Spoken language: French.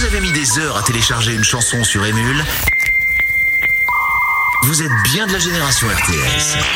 avez mis des heures à télécharger une chanson sur Emule, vous êtes bien de la génération RTS.